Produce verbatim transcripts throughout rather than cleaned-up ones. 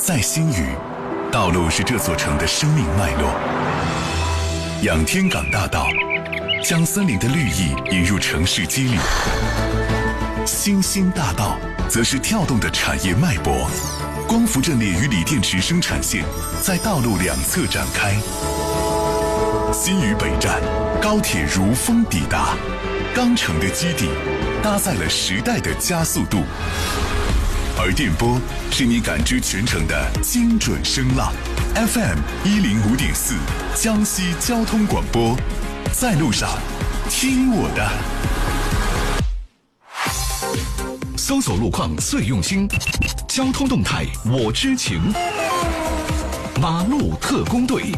在新余，道路是这座城的生命脉络。仰天港大道将森林的绿意引入城市肌理，新兴大道则是跳动的产业脉搏。光伏阵列与锂电池生产线在道路两侧展开。新余北站，高铁如风抵达，钢城的基地搭载了时代的加速度。而电波是你感知全程的精准声浪 ，F M 一零五点四，江西交通广播，在路上听我的。 搜索路况最用心，交通动态我知情。马路特工队。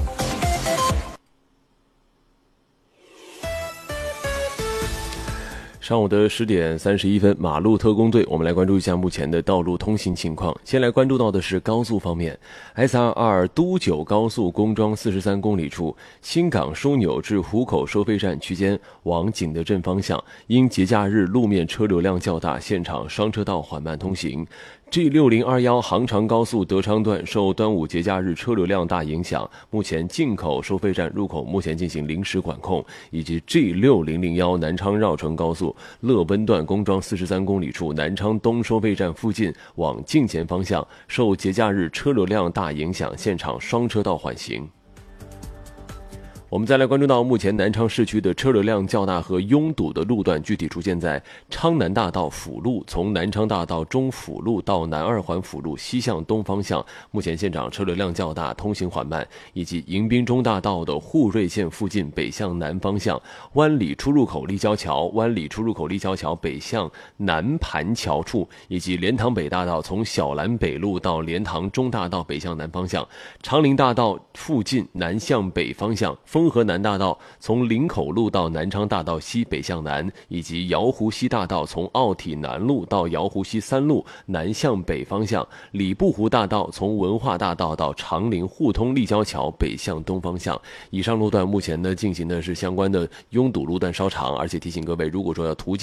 上午的十点三十一分，马路特工队，我们来关注一下目前的道路通行情况。先来关注到的是高速方面 ，S R 二都九高速工庄四十三公里处，新港枢纽至湖口收费站区间往景德镇方向，因节假日路面车流量较大，现场双车道缓慢通行。G 六零二一 杭长高速德昌段受端午节假日车流量大影响，目前进口收费站入口目前进行临时管控，以及 G 六零零一 南昌绕城高速乐奔段工庄四十三公里处南昌东收费站附近往进前方向受节假日车流量大影响，现场双车道缓行。我们再来关注到目前南昌市区的车流量较大和拥堵的路段，具体出现在昌南大道辅路，从南昌大道中辅路到南二环辅路西向东方向，目前现场车流量较大，通行缓慢，以及迎宾中大道的沪瑞线附近北向南方向，湾里出入口立交桥、湾里出入口立交桥北向南盘桥处，以及莲塘北大道从小兰北路到莲塘中大道北向南方向，长陵大道附近南向北方向，丰河南大道从林口路到南昌大道西北向南，以及瑶湖西大道从奥体南路到瑶湖西三路南向北方向，礼部湖大道从文化大道到长陵互通立交桥北向东方向。以上路段目前呢进行的是相关的拥堵路段稍长，而且提醒各位，如果说要途径